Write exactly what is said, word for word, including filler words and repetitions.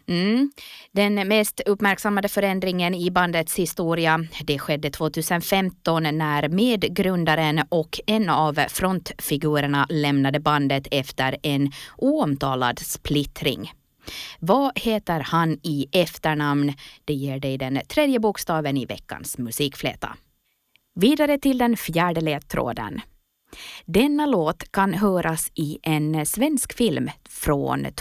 Mm. Den mest uppmärksammade förändringen i bandets historia, det skedde tjugohundrafemton när medgrundaren och en av frontfigurerna lämnade bandet efter en oomtalad splittring. Vad heter han i efternamn? Det ger dig den tredje bokstaven i veckans musikfläta. Vidare till den fjärde ledtråden. Denna låt kan höras i en svensk film från